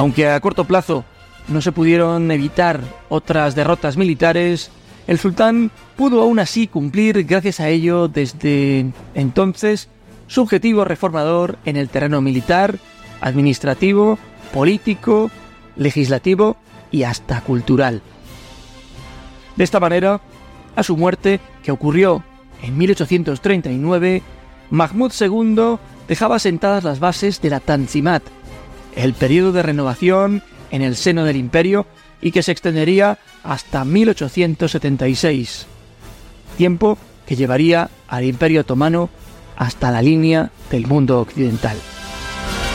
Aunque a corto plazo no se pudieron evitar otras derrotas militares, el sultán pudo aún así cumplir, gracias a ello, desde entonces, su objetivo reformador en el terreno militar, administrativo, político, legislativo y hasta cultural. De esta manera, a su muerte, que ocurrió en 1839, Mahmud II dejaba sentadas las bases de la Tanzimat, el periodo de renovación en el seno del imperio y que se extendería hasta 1876, tiempo que llevaría al Imperio Otomano hasta la línea del mundo occidental.